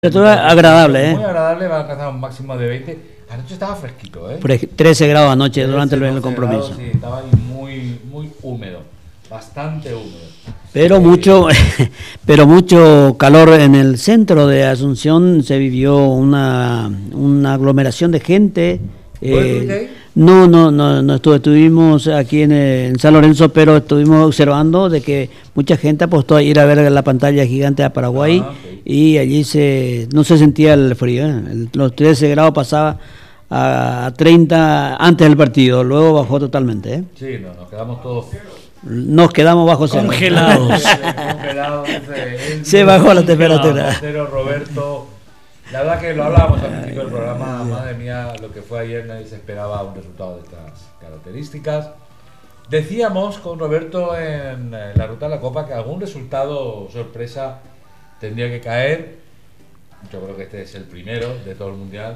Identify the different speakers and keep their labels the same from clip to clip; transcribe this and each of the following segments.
Speaker 1: Temperatura agradable,
Speaker 2: muy agradable, va a alcanzar un máximo de 20. Anoche estaba fresquito,
Speaker 1: 13 grados anoche durante el
Speaker 2: 12
Speaker 1: compromiso.
Speaker 2: grados, sí, estaba ahí muy húmedo, bastante húmedo.
Speaker 1: Pero pero mucho calor en el centro de Asunción. Se vivió una aglomeración de gente.
Speaker 2: ¿Estuviste ahí?
Speaker 1: No estuve, estuvimos aquí en San Lorenzo, pero estuvimos observando de que mucha gente apostó a ir a ver la pantalla gigante a Paraguay.
Speaker 2: Okay.
Speaker 1: Y allí no se sentía el frío, los 13 grados pasaba a 30 antes del partido, luego bajó totalmente.
Speaker 2: Sí, nos quedamos todos
Speaker 1: Nos quedamos bajo cero.
Speaker 2: congelados.
Speaker 1: Se bajó la temperatura.
Speaker 2: Pero Roberto, la verdad que lo hablábamos al principio del programa, madre mía, lo que fue ayer, nadie se esperaba un resultado de estas características. Decíamos con Roberto en la ruta de la Copa que algún resultado sorpresa tendría que caer. Yo creo que este es el primero de todo el mundial.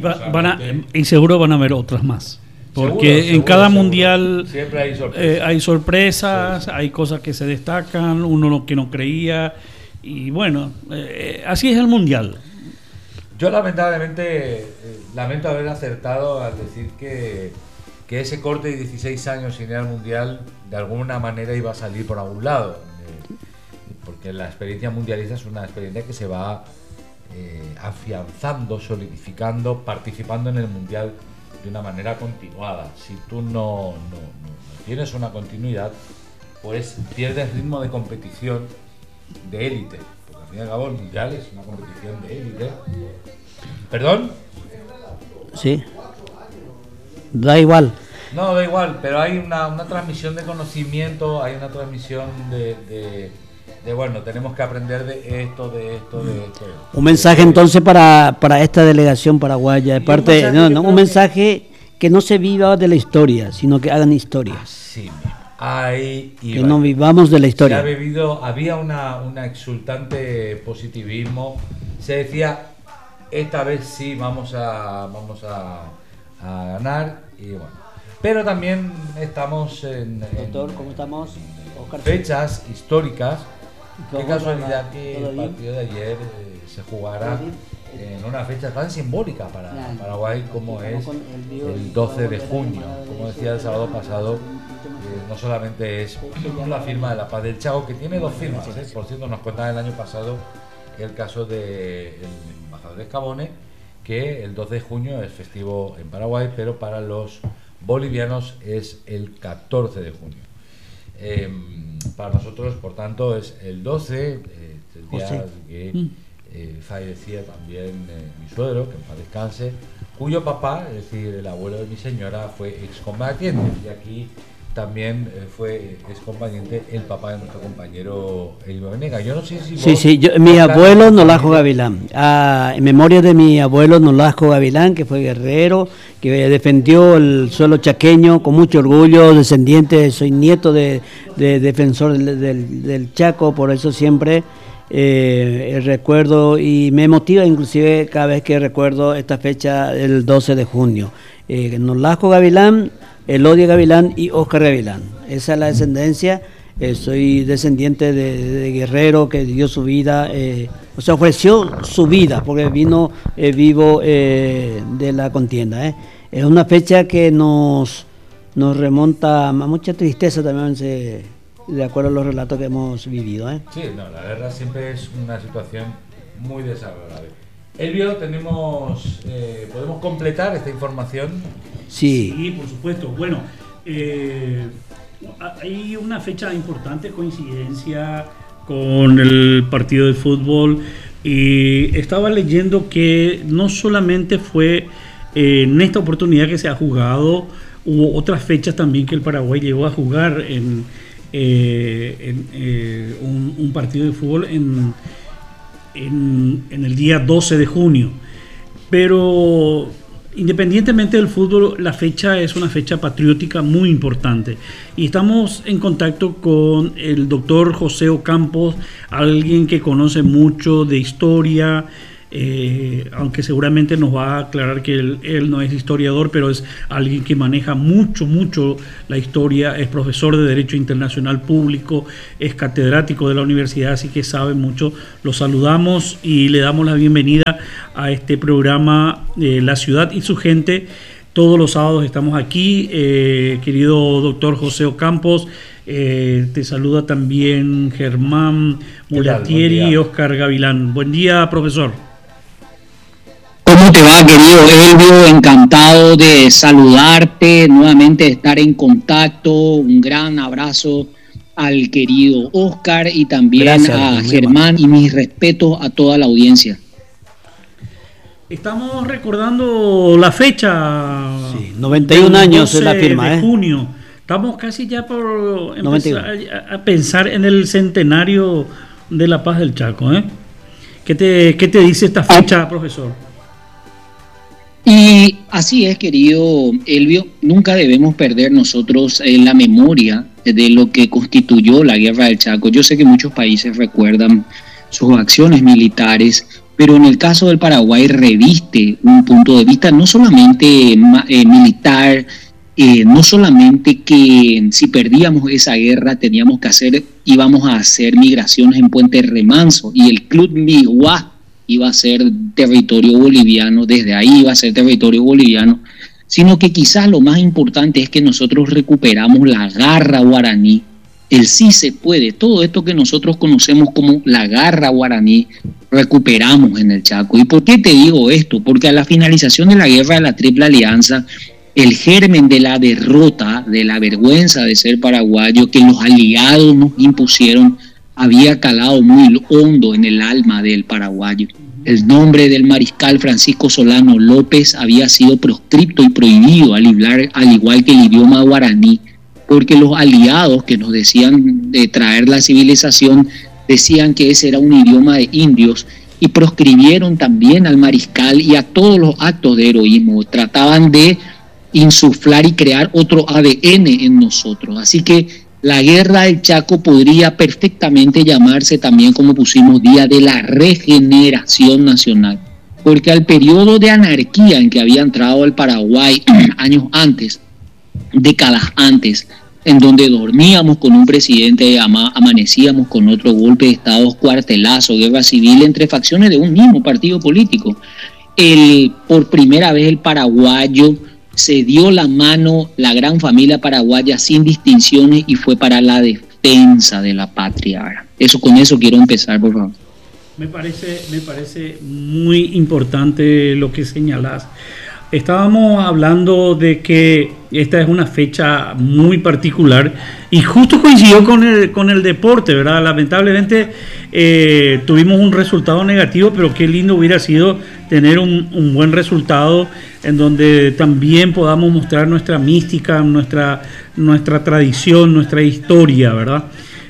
Speaker 3: Y seguro van a haber otras más. Porque
Speaker 2: Seguro,
Speaker 3: en cada mundial
Speaker 2: siempre hay
Speaker 3: sorpresas,
Speaker 2: Sí.
Speaker 3: hay cosas que se destacan, uno que no creía. Y bueno, así es el mundial.
Speaker 2: Yo lamentablemente lamento haber acertado al decir que ese corte de 16 años sin ir al mundial de alguna manera iba a salir por algún lado. Porque la experiencia mundialista es una experiencia que se va afianzando, solidificando, participando en el mundial de una manera continuada. Si tú no tienes una continuidad, pues pierdes ritmo de competición de élite. Porque al fin y al cabo el mundial es una competición de élite. ¿Perdón?
Speaker 1: Sí. Da igual.
Speaker 2: No, da igual, pero hay una transmisión de conocimiento, hay una transmisión de bueno, tenemos que aprender de esto.
Speaker 1: Un mensaje entonces para esta delegación paraguaya, de parte, un mensaje que no se viva de la historia, sino que hagan historia.
Speaker 2: Sí,
Speaker 1: que no vivamos de la historia.
Speaker 2: Había una exultante positivismo. Se decía, esta vez sí vamos a ganar, y bueno. Pero también estamos
Speaker 1: Doctor, ¿cómo estamos? Oscar,
Speaker 2: fechas históricas. Qué casualidad que el partido de ayer se jugara en una fecha tan simbólica para Paraguay como es el 12 de junio. Como decía el sábado pasado, no solamente es la firma de la paz del Chaco, que tiene dos firmas. Por cierto, nos contaban el año pasado el caso del embajador de Escabone, que el 12 de junio es festivo en Paraguay, pero para los bolivianos es el 14 de junio. Para nosotros, por tanto, es el 12, el día que fallecía también mi suegro, que en paz descanse, cuyo papá, es decir, el abuelo de mi señora, fue excombatiente. Y aquí también fue excombatiente el papá de nuestro compañero Elio Venegas. Yo no sé si vos...
Speaker 1: mi abuelo Nolasco Gavilán, en memoria de mi abuelo Nolasco Gavilán, que fue guerrero, que defendió el suelo chaqueño con mucho orgullo, descendiente, soy nieto de defensor del Chaco, por eso siempre recuerdo y me motiva inclusive cada vez que recuerdo esta fecha del 12 de junio. Nolasco Gavilán, Elodia Gavilán y Oscar Gavilán. Esa es la descendencia. Soy descendiente de guerrero que dio su vida, ofreció su vida porque vino vivo de la contienda. Es una fecha que nos remonta a mucha tristeza también, de acuerdo a los relatos que hemos vivido.
Speaker 2: Sí, la guerra siempre es una situación muy desagradable. Elvio, ¿podemos completar esta información?
Speaker 3: Sí, por supuesto. Bueno, hay una fecha importante, coincidencia con el partido de fútbol, y estaba leyendo que no solamente fue en esta oportunidad que se ha jugado, hubo otras fechas también que el Paraguay llegó a jugar en un partido de fútbol en el día 12 de junio. Pero independientemente del fútbol, la fecha es una fecha patriótica muy importante. Y estamos en contacto con el doctor José Ocampos, alguien que conoce mucho de historia, aunque seguramente nos va a aclarar que él no es historiador, pero es alguien que maneja mucho la historia, es profesor de Derecho Internacional Público, es catedrático de la universidad, así que sabe mucho. Lo saludamos y le damos la bienvenida a este programa La Ciudad y su Gente. Todos los sábados estamos aquí, querido doctor José Ocampos, te saluda también Germán Mulatieri y Oscar Gavilán. Buen día, profesor.
Speaker 4: ¿Cómo te va, querido Elvio? Encantado de saludarte, nuevamente de estar en contacto. Un gran abrazo al querido Oscar y también a Germán, y mis respetos a toda la audiencia.
Speaker 3: Estamos recordando la fecha.
Speaker 1: Sí, 91 años es la firma,
Speaker 3: de junio. Estamos casi ya por empezar a pensar en el centenario de la Paz del Chaco. ¿Qué te dice esta fecha, profesor?
Speaker 4: Y así es, querido Elvio, nunca debemos perder nosotros la memoria de lo que constituyó la Guerra del Chaco. Yo sé que muchos países recuerdan sus acciones militares, pero en el caso del Paraguay reviste un punto de vista no solamente militar, no solamente que si perdíamos esa guerra íbamos a hacer migraciones en Puente Remanso, y el Club Miguá iba a ser territorio boliviano, desde ahí iba a ser territorio boliviano, sino que quizás lo más importante es que nosotros recuperamos la garra guaraní, el sí se puede, todo esto que nosotros conocemos como la garra guaraní, recuperamos en el Chaco. ¿Y por qué te digo esto? Porque a la finalización de la guerra de la Triple Alianza, el germen de la derrota, de la vergüenza de ser paraguayo que los aliados nos impusieron, había calado muy hondo en el alma del paraguayo. El nombre del mariscal Francisco Solano López había sido proscripto y prohibido, al igual que el idioma guaraní, porque los aliados que nos decían de traer la civilización decían que ese era un idioma de indios, y proscribieron también al mariscal y a todos los actos de heroísmo. Trataban de insuflar y crear otro ADN en nosotros. Así que la Guerra del Chaco podría perfectamente llamarse también, como pusimos, Día de la Regeneración Nacional, porque al periodo de anarquía en que había entrado el Paraguay años antes, décadas antes, en donde dormíamos con un presidente, amanecíamos con otro, golpe de Estado, cuartelazo, guerra civil entre facciones de un mismo partido político. Por primera vez el paraguayo se dio la mano, la gran familia paraguaya, sin distinciones, y fue para la defensa de la patria. Con eso quiero empezar, por favor.
Speaker 3: Me parece muy importante lo que señalás. Estábamos hablando de que esta es una fecha muy particular y justo coincidió con el deporte, ¿verdad? Lamentablemente tuvimos un resultado negativo, pero qué lindo hubiera sido tener un buen resultado en donde también podamos mostrar nuestra mística, nuestra tradición, nuestra historia, ¿verdad?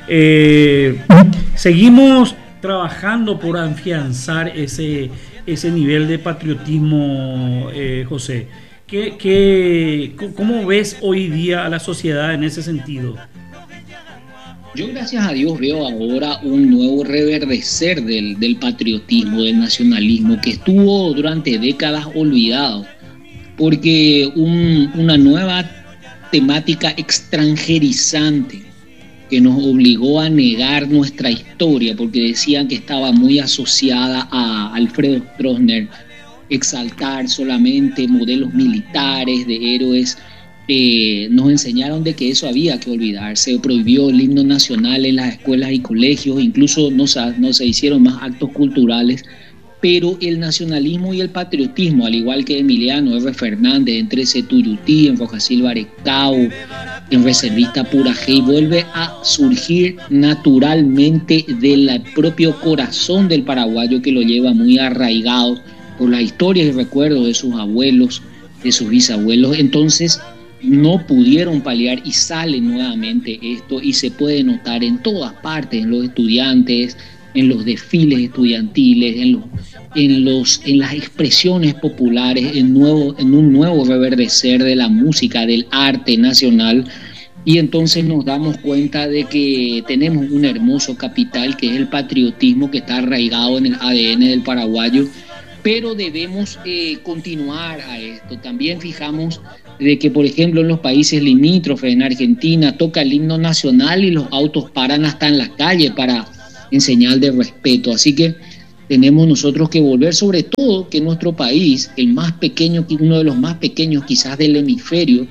Speaker 3: Seguimos trabajando por afianzar ese nivel de patriotismo, José. ¿Cómo ves hoy día a la sociedad en ese sentido?
Speaker 4: Yo, gracias a Dios, veo ahora un nuevo reverdecer del patriotismo, del nacionalismo, que estuvo durante décadas olvidado, porque una nueva temática extranjerizante que nos obligó a negar nuestra historia, porque decían que estaba muy asociada a Alfredo Stroessner, exaltar solamente modelos militares de héroes. Nos enseñaron de que eso había que olvidarse, prohibió el himno nacional en las escuelas y colegios, incluso no se hicieron más actos culturales, pero el nacionalismo y el patriotismo, al igual que Emiliano R. Fernández en 13 Tuyutí, en Rocasilva Arecao, en Reservista Purajey, vuelve a surgir naturalmente del propio corazón del paraguayo, que lo lleva muy arraigado por las historias y recuerdos de sus abuelos, de sus bisabuelos. Entonces no pudieron paliar y sale nuevamente esto, y se puede notar en todas partes, en los estudiantes, en los desfiles estudiantiles, en las expresiones populares, en un nuevo reverdecer de la música, del arte nacional. Y entonces nos damos cuenta de que tenemos un hermoso capital, que es el patriotismo, que está arraigado en el ADN del paraguayo, pero debemos continuar a esto. También fijamos de que, por ejemplo, en los países limítrofes, en Argentina, toca el himno nacional y los autos paran hasta en la calle en señal de respeto. Así que tenemos nosotros que volver, sobre todo que nuestro país, el más pequeño, uno de los más pequeños quizás del hemisferio,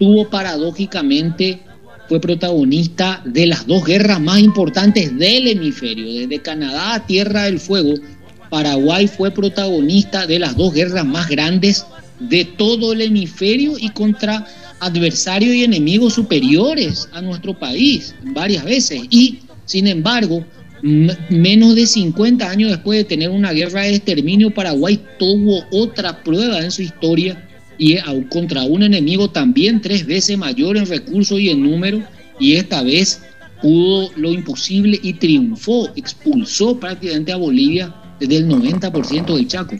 Speaker 4: fue protagonista de las dos guerras más importantes del hemisferio. Desde Canadá a Tierra del Fuego, Paraguay fue protagonista de las dos guerras más grandes de todo el hemisferio y contra adversarios y enemigos superiores a nuestro país varias veces. Y, sin embargo, menos de 50 años después de tener una guerra de exterminio, Paraguay tuvo otra prueba en su historia y contra un enemigo también 3 veces mayor en recursos y en número, y esta vez pudo lo imposible y triunfó, expulsó prácticamente a Bolivia desde el 90% del Chaco.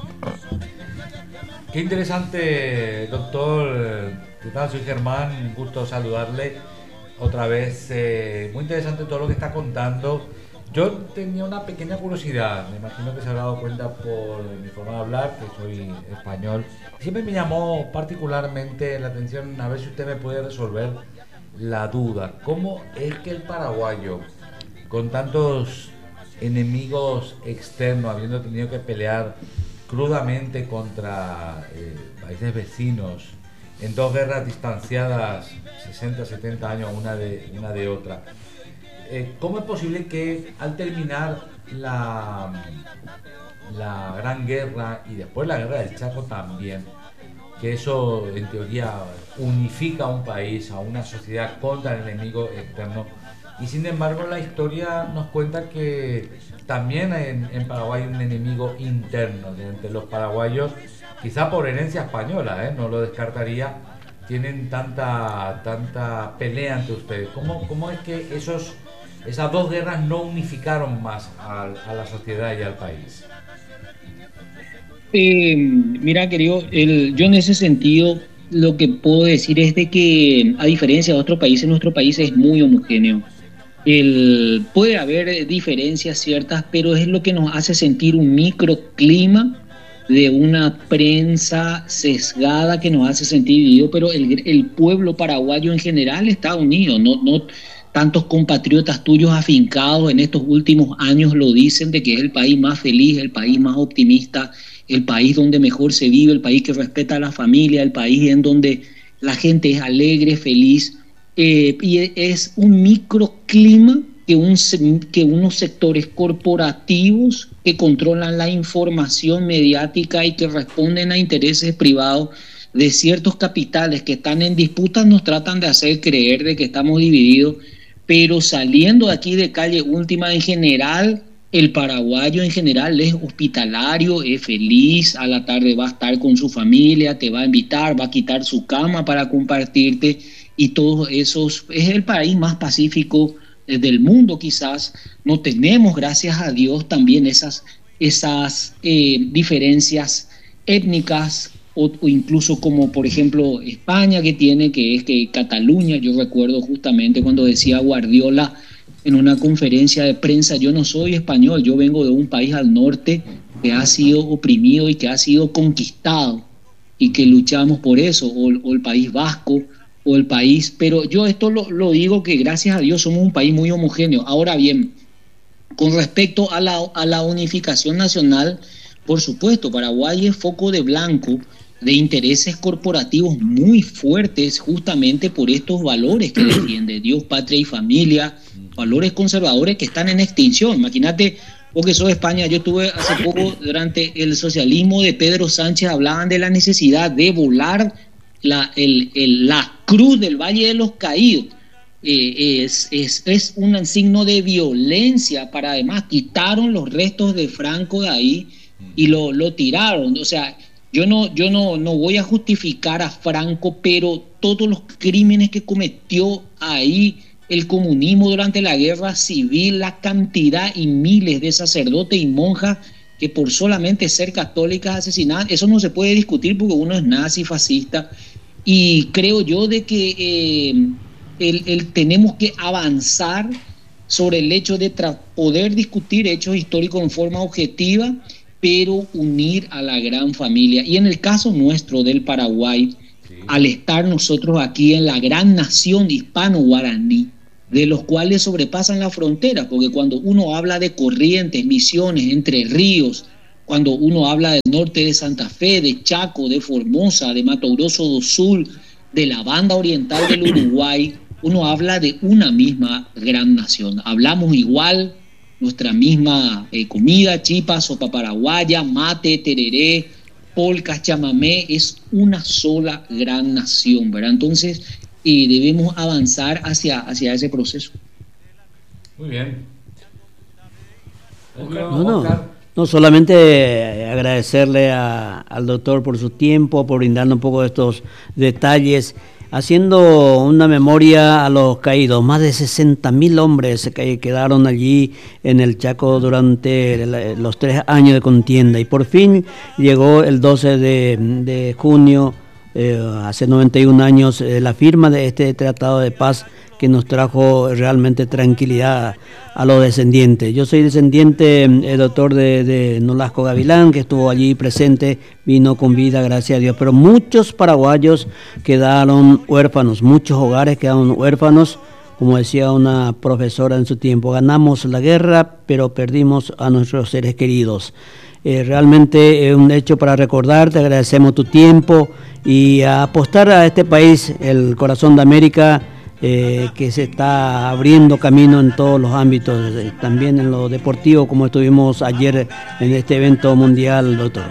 Speaker 2: Qué interesante, doctor. ¿Qué tal? Soy Germán, un gusto saludarle otra vez. Muy interesante todo lo que está contando. Yo tenía una pequeña curiosidad, me imagino que se habrá dado cuenta por mi forma de hablar, que soy español. Siempre me llamó particularmente la atención, a ver si usted me puede resolver la duda. ¿Cómo es que el paraguayo, con tantos enemigos externos, habiendo tenido que pelear crudamente contra países vecinos, en 2 guerras distanciadas, 60, 70 años una de otra, ¿cómo es posible que al terminar la Gran Guerra y después la Guerra del Chaco también, que eso en teoría unifica a un país, a una sociedad contra el enemigo externo, y sin embargo la historia nos cuenta que también en Paraguay hay un enemigo interno de entre los paraguayos, quizá por herencia española, no lo descartaría, tienen tanta pelea entre ustedes? ¿Cómo es que esas 2 guerras no unificaron más a la sociedad y al país?
Speaker 4: Mira, querido, yo en ese sentido lo que puedo decir es de que, a diferencia de otros países, nuestro país es muy homogéneo. Puede haber diferencias ciertas, pero es lo que nos hace sentir un microclima de una prensa sesgada que nos hace sentir dividido, pero el pueblo paraguayo en general está unido. No tantos compatriotas tuyos afincados en estos últimos años lo dicen, de que es el país más feliz, el país más optimista, el país donde mejor se vive, el país que respeta a la familia, el país en donde la gente es alegre, feliz, y es un microclima que unos sectores corporativos que controlan la información mediática y que responden a intereses privados de ciertos capitales que están en disputa nos tratan de hacer creer de que estamos divididos, pero saliendo de aquí de Calle Última, en general, el paraguayo en general es hospitalario, es feliz, a la tarde va a estar con su familia, te va a invitar, va a quitar su cama para compartirte, y todos esos, es el país más pacífico del mundo quizás. No tenemos, gracias a Dios, también esas diferencias étnicas, o incluso como por ejemplo España que es que Cataluña. Yo recuerdo justamente cuando decía Guardiola en una conferencia de prensa: yo no soy español, yo vengo de un país al norte que ha sido oprimido y que ha sido conquistado y que luchamos por eso, o el País Vasco, o el país, pero yo esto lo digo que gracias a Dios somos un país muy homogéneo. Ahora bien, con respecto a la unificación nacional, por supuesto, Paraguay es foco de blanco de intereses corporativos muy fuertes, justamente por estos valores que defiende Dios, patria y familia, valores conservadores que están en extinción. Imagínate, vos que sos de España, yo estuve hace poco durante el socialismo de Pedro Sánchez, hablaban de la necesidad de volar la cruz del Valle de los Caídos. Es un signo de violencia, para además quitaron los restos de Franco de ahí y lo tiraron. O sea, yo no voy a justificar a Franco, pero todos los crímenes que cometió ahí el comunismo durante la guerra civil, la cantidad y miles de sacerdotes y monjas que por solamente ser católicas asesinadas, eso no se puede discutir porque uno es nazi, fascista. Y creo yo de que tenemos que avanzar sobre el hecho de poder discutir hechos históricos en forma objetiva pero unir a la gran familia. Y en el caso nuestro del Paraguay, al estar nosotros aquí en la gran nación hispano-guaraní, de los cuales sobrepasan la frontera, porque cuando uno habla de Corrientes, Misiones, Entre Ríos, cuando uno habla del norte de Santa Fe, de Chaco, de Formosa, de Mato Grosso do Sul, de la banda oriental del Uruguay, uno habla de una misma gran nación. Hablamos igual, nuestra misma comida, chipa, sopa paraguaya, mate, tereré, polcas, chamamé, es una sola gran nación, ¿verdad? Entonces, debemos avanzar hacia ese proceso.
Speaker 2: Muy bien.
Speaker 1: No, solamente agradecerle al doctor por su tiempo, por brindarnos un poco de estos detalles, haciendo una memoria a los caídos. Más de 60.000 hombres que quedaron allí en el Chaco durante los 3 años de contienda, y por fin llegó el 12 de junio, hace 91 años, la firma de este tratado de paz que nos trajo realmente tranquilidad a los descendientes. Yo soy descendiente, doctor, de Nolasco Gavilán, que estuvo allí presente, vino con vida, gracias a Dios, pero muchos paraguayos quedaron huérfanos, muchos hogares quedaron huérfanos. Como decía una profesora en su tiempo, ganamos la guerra, pero perdimos a nuestros seres queridos. Realmente es un hecho para recordar. Te agradecemos tu tiempo y a apostar a este país, el corazón de América, que se está abriendo camino en todos los ámbitos, también en lo deportivo, como estuvimos ayer en este evento mundial, doctor.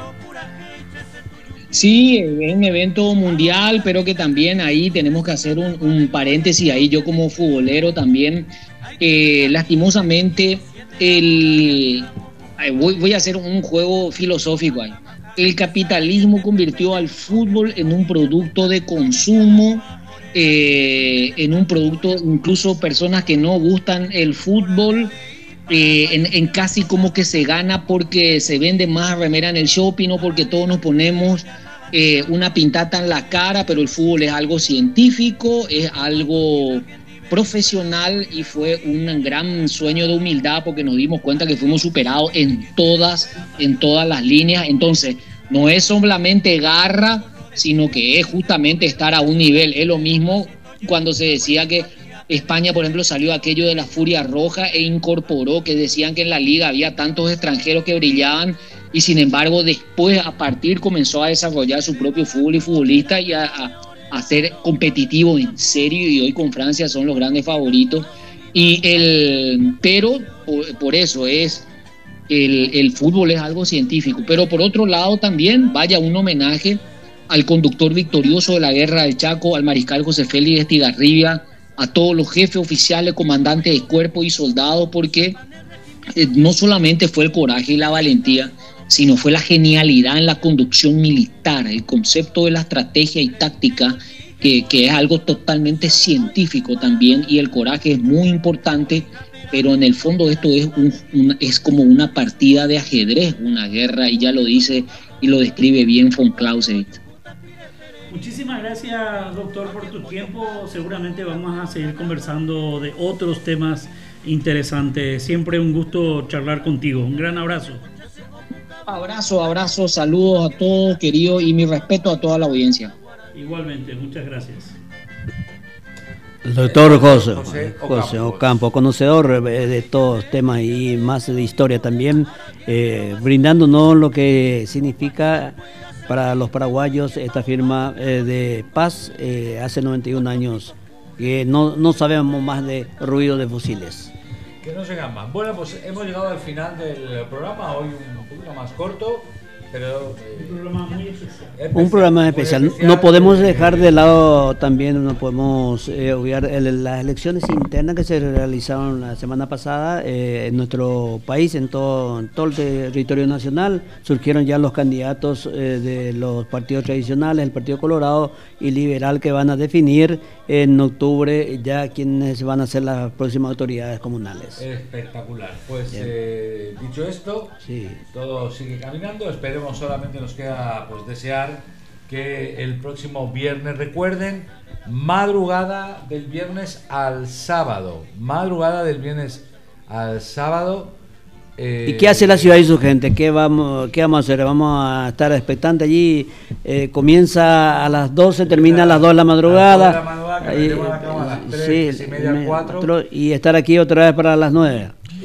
Speaker 4: Sí, es un evento mundial, pero que también ahí tenemos que hacer un paréntesis. Ahí yo como futbolero también, lastimosamente, voy a hacer un juego filosófico ahí. El capitalismo convirtió al fútbol en un producto de consumo, en un producto, incluso personas que no gustan el fútbol, en casi como que se gana porque se vende más remera en el shopping, o porque todos nos ponemos una pintata en la cara, pero el fútbol es algo científico, es algo profesional, y fue un gran sueño de humildad porque nos dimos cuenta que fuimos superados en todas las líneas. Entonces no es solamente garra, sino que es justamente estar a un nivel. Es lo mismo cuando se decía que España, por ejemplo, salió aquello de la Furia Roja e incorporó, que decían que en la liga había tantos extranjeros que brillaban, y sin embargo después a partir comenzó a desarrollar su propio fútbol y futbolista, y a ser competitivo en serio, y hoy con Francia son los grandes favoritos. Pero por eso es el fútbol es algo científico. Pero por otro lado también vaya un homenaje al conductor victorioso de la Guerra del Chaco, al mariscal José Félix Estigarribia, a todos los jefes oficiales, comandantes de cuerpo y soldados, porque no solamente fue el coraje y la valentía, sino fue la genialidad en la conducción militar, el concepto de la estrategia y táctica, que es algo totalmente científico también, y el coraje es muy importante, pero en el fondo esto es como una partida de ajedrez, una guerra, y ya lo dice y lo describe bien von Clausewitz.
Speaker 3: Muchísimas gracias, doctor, por tu tiempo. Seguramente vamos a seguir conversando de otros temas interesantes. Siempre un gusto charlar contigo. Un gran abrazo.
Speaker 4: Abrazo, saludos a todos, querido, y mi respeto a toda la audiencia.
Speaker 3: Igualmente, muchas gracias.
Speaker 1: El doctor José Ocampo, conocedor de todos temas y más de historia también, brindándonos lo que significa para los paraguayos esta firma de paz hace 91 años, que no sabemos más de ruido de fusiles.
Speaker 2: Que no se más. Bueno, pues hemos llegado al final del programa, hoy un poquito más corto, pero
Speaker 3: un programa muy especial.
Speaker 1: Un programa especial. No podemos dejar de lado también, no podemos obviar las elecciones internas que se realizaron la semana pasada en nuestro país, en todo el territorio nacional. Surgieron ya los candidatos de los partidos tradicionales, el Partido Colorado y Liberal, que van a definir en octubre ya quiénes van a ser las próximas autoridades comunales.
Speaker 2: Espectacular. Pues dicho esto,
Speaker 1: sí,
Speaker 2: todo sigue caminando. Esperemos, solamente nos queda pues desear que el próximo viernes, recuerden, madrugada del viernes al sábado,
Speaker 1: ¿Y qué hace la ciudad y su gente? ¿Qué vamos a hacer? ¿Vamos a estar expectantes allí? Comienza a las 12, termina a las 2 de la madrugada.
Speaker 2: A las 2 de la madrugada, que nos llevamos a la cama a las 3,
Speaker 1: sí,
Speaker 2: y media, 4.
Speaker 1: Y estar aquí otra vez para las 9.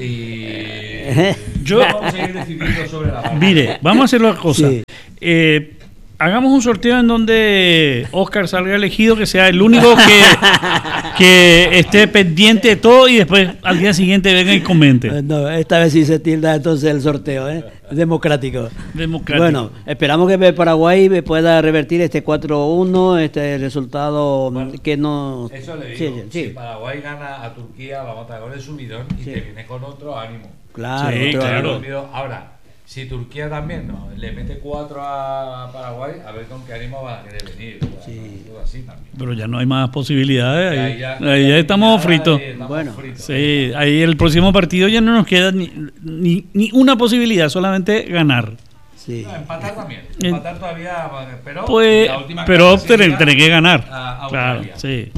Speaker 2: Yo vamos a seguir decidiendo sobre la marcha.
Speaker 3: Mire, vamos a hacer una cosa.
Speaker 1: Sí.
Speaker 3: Hagamos un sorteo en donde Oscar salga elegido, que sea el único que esté pendiente de todo y después al día siguiente venga y comente.
Speaker 1: No, esta vez sí se tilda entonces el sorteo, democrático. Bueno, esperamos que Paraguay pueda revertir este 4-1, este resultado que no...
Speaker 2: Eso le digo, si Paraguay gana a Turquía, vamos a estar con el subidón y te viene con otro ánimo.
Speaker 1: Claro,
Speaker 3: sí, claro.
Speaker 2: Ahora, si Turquía también le mete 4 a Paraguay, a ver con qué ánimo va a querer venir.
Speaker 1: Sí.
Speaker 2: Así también.
Speaker 3: Pero ya no hay más posibilidades. Ahí ya estamos fritos.
Speaker 1: Bueno,
Speaker 3: sí, ahí el próximo partido ya no nos queda ni una posibilidad, solamente ganar.
Speaker 1: Sí.
Speaker 2: No, empatar también. Empatar todavía,
Speaker 3: pero tener que ganar. Claro, sí.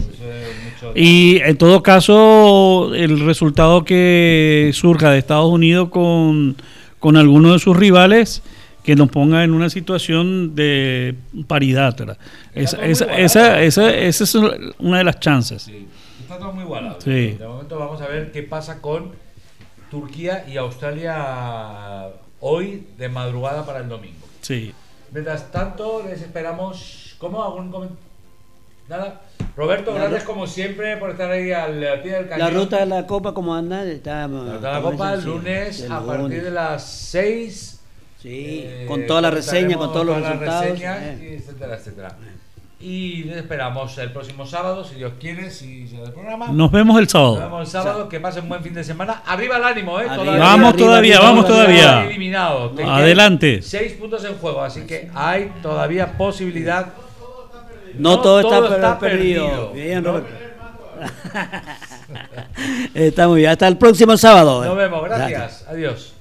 Speaker 3: Y en todo caso, el resultado que surja de Estados Unidos con alguno de sus rivales, que nos ponga en una situación de paridad, ¿verdad? Esa es una de las chances.
Speaker 2: Sí. Está todo muy igualado.
Speaker 3: Sí.
Speaker 2: De momento vamos a ver qué pasa con Turquía y Australia hoy de madrugada para el domingo.
Speaker 3: Sí.
Speaker 2: Mientras tanto, les esperamos. ¿Cómo? ¿Algún comentario? Nada. Roberto, gracias como siempre por estar ahí al pie del cañón.
Speaker 1: La ruta de la Copa, ¿cómo anda?
Speaker 2: La ruta de la Copa el lunes a partir de las 6.
Speaker 1: Sí, con toda la reseña, con todos los resultados.
Speaker 2: Etcétera, etcétera. Y les esperamos el próximo sábado, si Dios quiere, si se da el programa.
Speaker 3: Nos vemos el sábado.
Speaker 2: Nos vemos el sábado, que pasen un buen fin de semana. Arriba el ánimo,
Speaker 3: Vamos todavía.
Speaker 2: Eliminado.
Speaker 3: Adelante.
Speaker 2: 6 puntos en juego, así que hay todavía posibilidad.
Speaker 1: No todo está perdido. Bien, Roberto. Está muy bien. Hasta el próximo sábado.
Speaker 2: Nos vemos, gracias. Adiós.